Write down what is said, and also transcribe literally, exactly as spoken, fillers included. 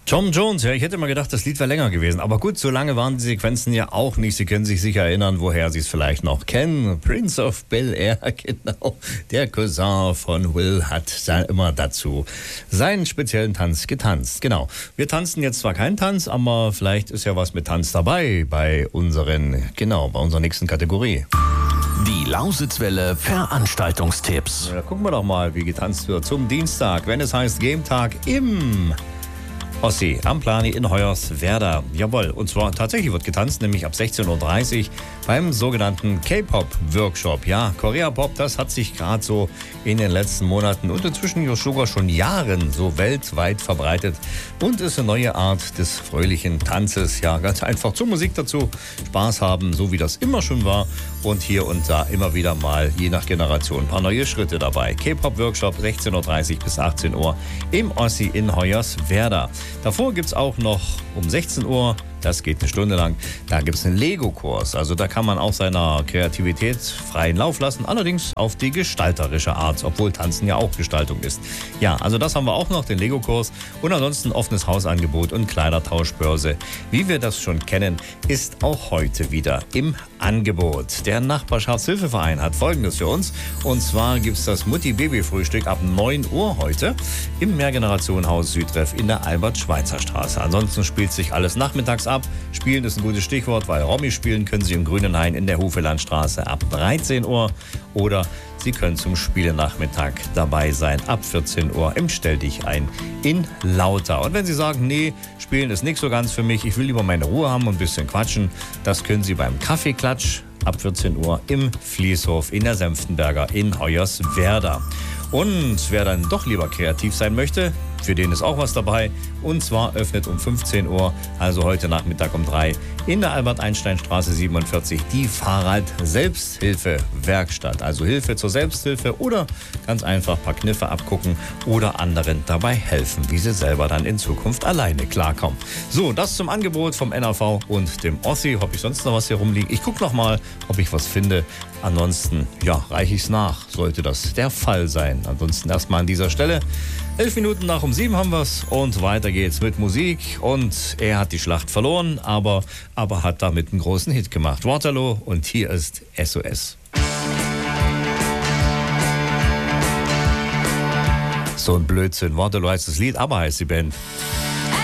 Tom Jones, ja, ich hätte mal gedacht, das Lied wäre länger gewesen. Aber gut, so lange waren die Sequenzen ja auch nicht. Sie können sich sicher erinnern, woher Sie es vielleicht noch kennen. Prince of Bel-Air, genau. Der Cousin von Will hat immer dazu seinen speziellen Tanz getanzt. Genau. Wir tanzen jetzt zwar keinen Tanz, aber vielleicht ist ja was mit Tanz dabei bei unseren, genau, bei unserer nächsten Kategorie. Die Lausitzwelle Veranstaltungstipps. Ja, gucken wir doch mal, wie getanzt wird zum Dienstag, wenn es heißt Game-Tag im Ossi am Plani in Hoyerswerda. Jawohl, und zwar tatsächlich wird getanzt, nämlich ab sechzehn Uhr dreißig beim sogenannten K-Pop-Workshop. Ja, Korea-Pop, das hat sich gerade so in den letzten Monaten und inzwischen sogar schon Jahren so weltweit verbreitet und ist eine neue Art des fröhlichen Tanzes. Ja, ganz einfach zur Musik dazu, Spaß haben, so wie das immer schon war und hier und da immer wieder mal, je nach Generation, ein paar neue Schritte dabei. K-Pop-Workshop sechzehn Uhr dreißig bis achtzehn Uhr im Ossi in Hoyerswerda. Davor gibt es auch noch um sechzehn Uhr, das geht eine Stunde lang, da gibt es einen Lego-Kurs. Also da kann man auch seiner Kreativität freien Lauf lassen, allerdings auf die gestalterische Art, obwohl Tanzen ja auch Gestaltung ist. Ja, also das haben wir auch noch, den Lego-Kurs. Und ansonsten offenes Hausangebot und Kleidertauschbörse, wie wir das schon kennen, ist auch heute wieder im Angebot. Der Nachbarschaftshilfeverein hat Folgendes für uns. Und zwar gibt es das Mutti-Baby-Frühstück ab neun Uhr heute im Mehrgenerationenhaus Südtreff in der Albert-Schweitzer-Straße. Ansonsten spielt sich alles nachmittags ab. Spielen ist ein gutes Stichwort, weil Romy spielen können Sie im Grünen Hain in der Hufelandstraße ab dreizehn Uhr. Oder Sie können zum Spielenachmittag dabei sein ab vierzehn Uhr im Stell dich ein in Lauter. Und wenn Sie sagen, nee, Spielen ist nicht so ganz für mich, ich will lieber meine Ruhe haben und ein bisschen quatschen, das können Sie beim Kaffeeklatsch ab vierzehn Uhr im Fließhof in der Senftenberger in Hoyerswerda. Und wer dann doch lieber kreativ sein möchte, für den ist auch was dabei. Und zwar öffnet um fünfzehn Uhr, also heute Nachmittag um drei, in der Albert-Einstein-Straße siebenundvierzig die Fahrrad-Selbsthilfe-Werkstatt. Also Hilfe zur Selbsthilfe oder ganz einfach ein paar Kniffe abgucken oder anderen dabei helfen, wie sie selber dann in Zukunft alleine klarkommen. So, das zum Angebot vom N A V und dem Ossi. Habe ich sonst noch was hier rumliegen? Ich gucke noch mal, ob ich was finde. Ansonsten, ja, reiche ich es nach, sollte das der Fall sein. Ansonsten erstmal an dieser Stelle. Elf Minuten nach um sieben haben wir es und weiter geht's mit Musik. Und er hat die Schlacht verloren, aber, aber hat damit einen großen Hit gemacht. Waterloo und hier ist S O S. So ein Blödsinn. Waterloo heißt das Lied, aber heißt die Band.